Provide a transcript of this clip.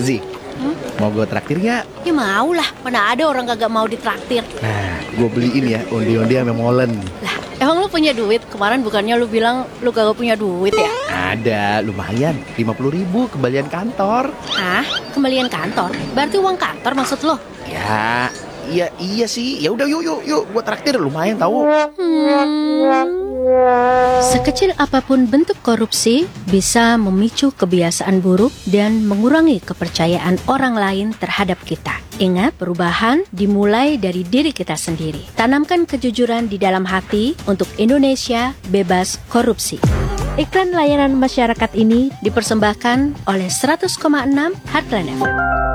Zi, mau gue traktir gak? Ya mau lah, mana ada orang kagak mau ditraktir. Nah, gue beliin ya ondi-ondi sama molen. Lah, emang lu punya duit? Kemarin bukannya lu bilang lu kagak punya duit ya? Ada, lumayan, 50.000 kembalian kantor. Hah? Kembalian kantor? Berarti uang kantor maksud lo? Ya, iya sih. Ya udah yuk, gue traktir, lumayan tahu. Sekecil apapun bentuk korupsi bisa memicu kebiasaan buruk dan mengurangi kepercayaan orang lain terhadap kita. Ingat, perubahan dimulai dari diri kita sendiri. Tanamkan kejujuran di dalam hati untuk Indonesia bebas korupsi. Iklan layanan masyarakat ini dipersembahkan oleh 100,6 Heartland FM.